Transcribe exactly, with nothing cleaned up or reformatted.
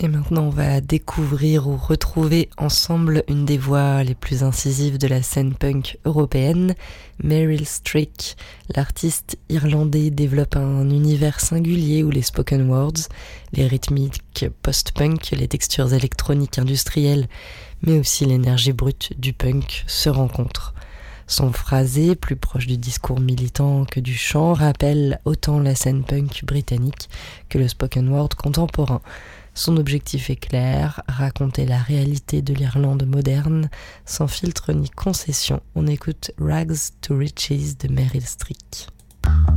Et maintenant, on va découvrir ou retrouver ensemble une des voix les plus incisives de la scène punk européenne, Meryl Streak. L'artiste irlandais développe un univers singulier où les spoken words, les rythmiques post-punk, les textures électroniques industrielles, mais aussi l'énergie brute du punk se rencontrent. Son phrasé, plus proche du discours militant que du chant, rappelle autant la scène punk britannique que le spoken word contemporain. Son objectif est clair, raconter la réalité de l'Irlande moderne, sans filtre ni concession. On écoute Rags to Riches de Meryl Streak.